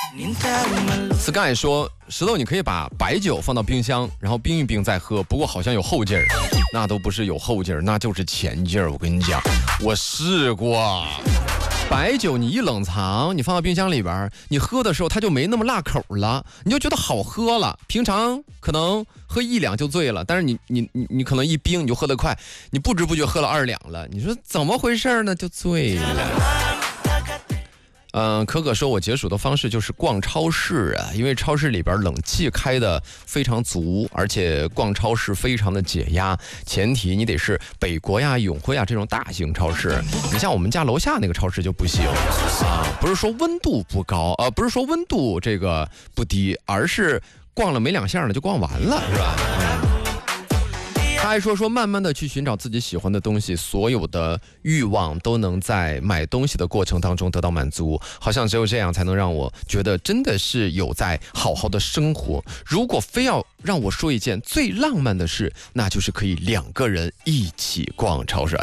Sky 说，石头你可以把白酒放到冰箱，然后冰一冰再喝，不过好像有后劲儿，那都不是有后劲儿，那就是前劲儿。我跟你讲，我试过。白酒你一冷藏，你放到冰箱里边，你喝的时候它就没那么辣口了，你就觉得好喝了。平常可能喝1两就醉了，但是你可能一冰你就喝得快，你不知不觉喝了2两了，你说怎么回事呢？就醉了。可可说，我解暑的方式就是逛超市啊，因为超市里边冷气开的非常足，而且逛超市非常的解压。前提你得是北国呀、永辉啊这种大型超市，你像我们家楼下那个超市就不行啊。不是说温度不高，不是说温度这个不低，而是逛了没2项的就逛完了，是吧？他还说慢慢的去寻找自己喜欢的东西，所有的欲望都能在买东西的过程当中得到满足，好像只有这样才能让我觉得真的是有在好好的生活。如果非要让我说一件最浪漫的事，那就是可以2个人一起逛超市。